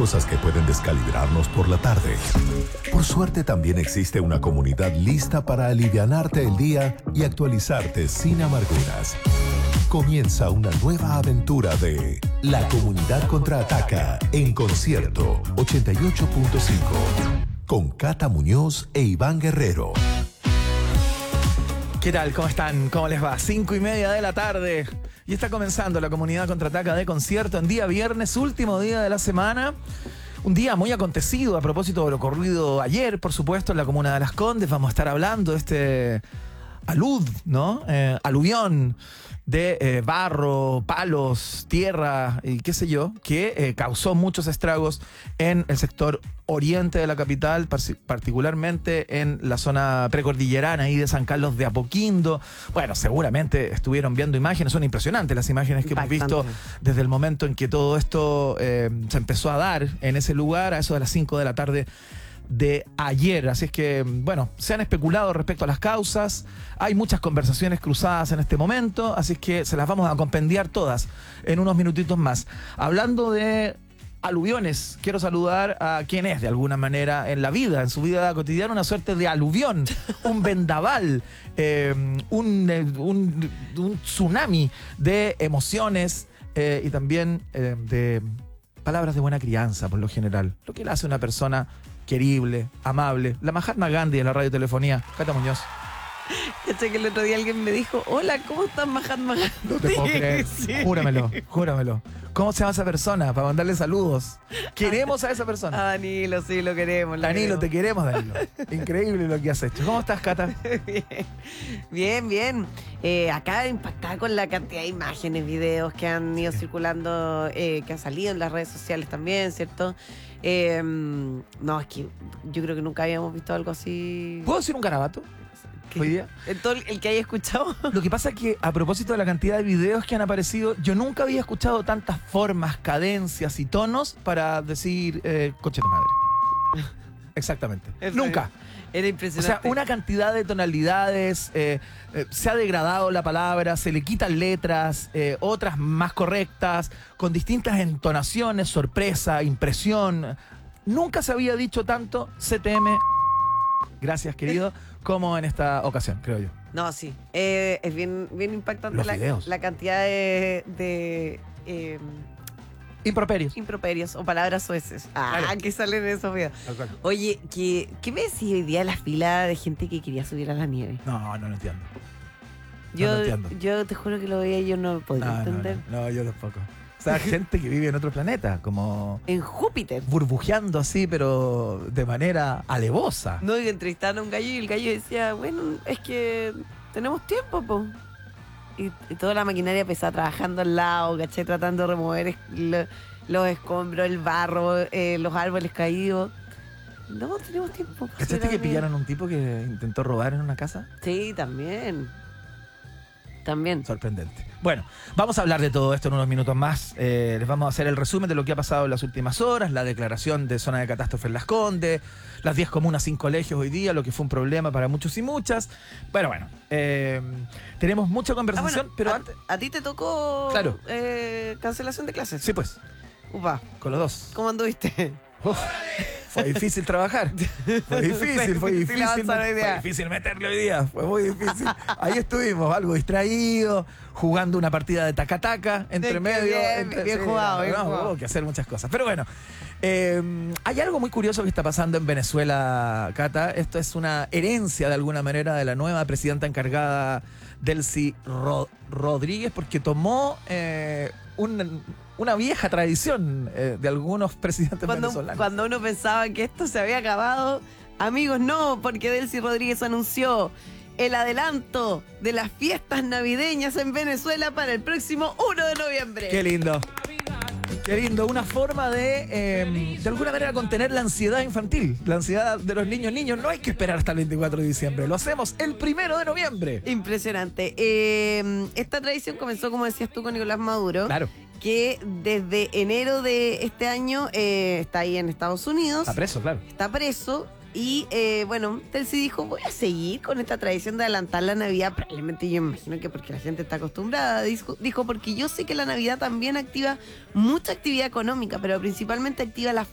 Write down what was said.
cosas que pueden descalibrarnos por la tarde. Por suerte también existe una comunidad lista para alivianarte el día y actualizarte sin amarguras. Comienza una nueva aventura de La Comunidad Contraataca en Concierto 88.5 con Cata Muñoz e Iván Guerrero. ¿Qué tal? ¿Cómo están? ¿Cómo les va? 5:30 de la tarde y está comenzando La Comunidad Contraataca de Concierto en día viernes, último día de la semana. Un día muy acontecido a propósito de lo ocurrido ayer, por supuesto, en la comuna de Las Condes. Vamos a estar hablando de este alud, ¿no? Aluvión de barro, palos, tierra y qué sé yo, que causó muchos estragos en el sector oriente de la capital, particularmente en la zona precordillerana ahí de San Carlos de Apoquindo. Bueno, seguramente estuvieron viendo imágenes, son impresionantes las imágenes que hemos visto desde el momento en que todo esto se empezó a dar en ese lugar, a eso de las 5 de la tarde de ayer. Así es que, bueno, se han especulado respecto a las causas, hay muchas conversaciones cruzadas en este momento, así es que se las vamos a compendiar todas en unos minutitos más. Hablando de aluviones, quiero saludar a quien es de alguna manera en la vida, en su vida cotidiana, una suerte de aluvión, un vendaval, un tsunami de emociones y también de palabras de buena crianza, por lo general, lo que le hace una persona querible, amable, la Mahatma Gandhi de la radiotelefonía, Cata Muñoz. Caché que el otro día alguien me dijo, hola, ¿cómo estás, Mahatma Gandhi? No te puedo creer, sí. Júramelo. ¿Cómo se llama esa persona? Para mandarle saludos. Queremos a esa persona. A Danilo, sí, lo queremos. Danilo, te queremos, Danilo. Increíble lo que has hecho. ¿Cómo estás, Cata? Bien. Acá impactada con la cantidad de imágenes, videos que han ido circulando, que han salido en las redes sociales también, ¿cierto? No, es que yo creo que nunca habíamos visto algo así. ¿Puedo decir un garabato? Hoy día. El que haya escuchado. Lo que pasa es que a propósito de la cantidad de videos que han aparecido, yo nunca había escuchado tantas formas, cadencias y tonos para decir coche de madre. Exactamente. Nunca. Era impresionante. O sea, una cantidad de tonalidades, se ha degradado la palabra, se le quitan letras, otras más correctas, con distintas entonaciones, sorpresa, impresión. Nunca se había dicho tanto CTM, gracias querido, como en esta ocasión, creo yo. No, sí. Es bien impactante la cantidad de improperios o palabras soeces. Claro. Que salen en esos videos. Oye, ¿qué me decís hoy día la fila de gente que quería subir a la nieve? No lo entiendo. Yo te juro que lo veía y yo no podía entender. No, yo tampoco. O sea, gente que vive en otro planeta, como en Júpiter. Burbujeando así, pero de manera alevosa. No, y entrevistaron a un gallo y el gallo decía, bueno, es que tenemos tiempo, po. Y toda la maquinaria pesada trabajando al lado, ¿cachai? Tratando de remover los escombros, el barro, los árboles caídos. No, tenemos tiempo. ¿Cachaste que pillaron a un tipo que intentó robar en una casa? Sí, también. Sorprendente. Bueno, vamos a hablar de todo esto en unos minutos más. Les vamos a hacer el resumen de lo que ha pasado en las últimas horas, la declaración de zona de catástrofe en Las Condes, las 10 comunas sin colegios hoy día, lo que fue un problema para muchos y muchas. Bueno, tenemos mucha conversación, pero antes... ¿A ti te tocó claro. Cancelación de clases? Sí, pues. Upa. Con los dos. ¿Cómo anduviste? Fue difícil trabajar. Fue difícil meterle hoy día. Fue muy difícil. Ahí estuvimos, algo distraídos, jugando una partida de taca-taca entre medio. Bien jugado. Hubo que hacer muchas cosas. Pero bueno, hay algo muy curioso que está pasando en Venezuela, Cata. Esto es una herencia de alguna manera de la nueva presidenta encargada, Delcy Rodríguez, porque tomó una vieja tradición de algunos presidentes venezolanos. Cuando uno pensaba que esto se había acabado, amigos, no, porque Delcy Rodríguez anunció el adelanto de las fiestas navideñas en Venezuela para el próximo 1 de noviembre. ¡Qué lindo! Qué lindo, una forma de alguna manera contener la ansiedad infantil, la ansiedad de los niños. Niños, no hay que esperar hasta el 24 de diciembre, lo hacemos el 1 de noviembre. Impresionante. Esta tradición comenzó, como decías tú, con Nicolás Maduro. Claro. Que desde enero de este año está ahí en Estados Unidos. Está preso, claro. Está preso. Y bueno, Delcy dijo, voy a seguir con esta tradición de adelantar la Navidad. Probablemente yo imagino que porque la gente está acostumbrada. Dijo, porque yo sé que la Navidad también activa mucha actividad económica, pero principalmente activa